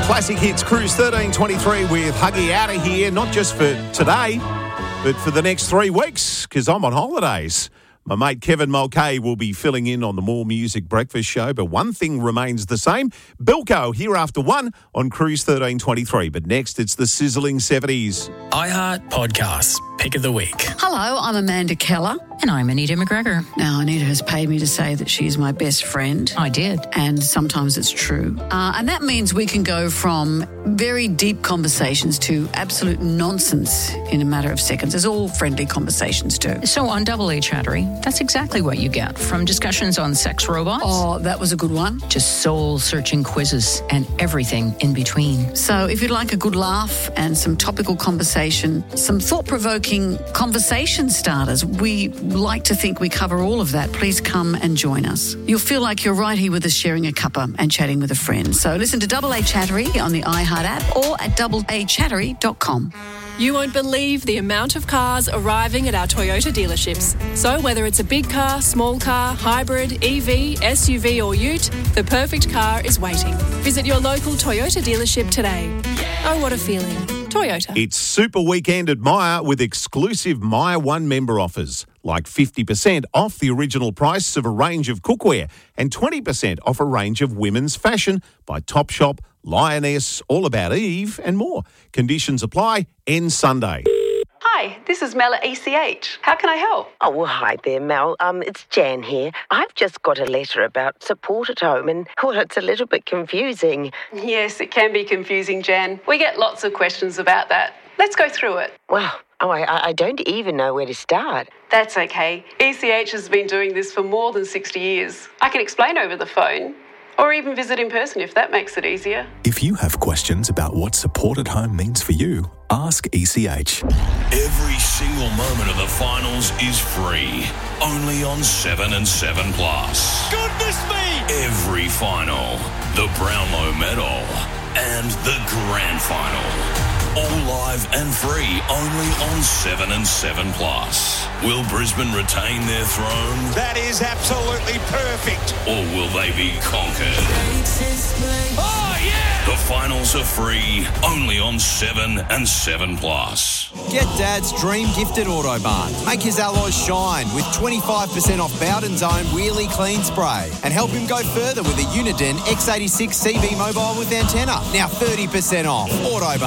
Classic Hits Cruise 1323 with Huggy out of here, not just for today, but for the next 3 weeks, because I'm on holidays. My mate Kevin Mulcahy will be filling in on the More Music Breakfast Show, but one thing remains the same. Bilko here after 1 on Cruise 1323. But next, it's the sizzling 70s. iHeart Podcasts, Pick of the Week. Hello, I'm Amanda Keller. And I'm Anita McGregor. Now, Anita has paid me to say that she's my best friend. I did. And sometimes it's true. And that means we can go from very deep conversations to absolute nonsense in a matter of seconds, as all friendly conversations do. So on Double A Chattery, that's exactly what you get. From discussions on sex robots. Oh, that was a good one. To soul-searching quizzes and everything in between. So if you'd like a good laugh and some topical conversation, some thought-provoking conversation starters, we like to think we cover all of that. Please come and join us. You'll feel like you're right here with us sharing a cuppa and chatting with a friend. So listen to Double A Chattery on the iHeart app or at doubleachattery.com. You won't believe the amount of cars arriving at our Toyota dealerships. So whether it's a big car, small car, hybrid, EV, SUV or ute, the perfect car is waiting. Visit your local Toyota dealership today. Oh, what a feeling. Toyota. It's Super Weekend at Myer with exclusive Myer One member offers, like 50% off the original price of a range of cookware and 20% off a range of women's fashion by Topshop, Lioness, All About Eve and more. Conditions apply. End Sunday. Hi, this is Mel at ECH. How can I help? Oh, well, hi there, Mel. It's Jan here. I've just got a letter about support at home and, well, it's a little bit confusing. Yes, it can be confusing, Jan. We get lots of questions about that. Let's go through it. Well, I don't even know where to start. That's okay. ECH has been doing this for more than 60 years. I can explain over the phone. Or even visit in person if that makes it easier. If you have questions about what support at home means for you, ask ECH. Every single moment of the finals is free. Only on 7 and 7 Plus. Goodness me! Every final, the Brownlow Medal, and the Grand Final. All live and free, only on 7 and 7 Plus. Will Brisbane retain their throne? That is absolutely perfect. Or will they be conquered? Oh, yeah! The finals are free, only on 7 and 7 Plus. Get Dad's dream gifted Autobarn. Make his alloys shine with 25% off Bowden's own Wheelie Clean Spray. And help him go further with a Uniden X86 CV mobile with antenna. Now 30% off. Autobarn.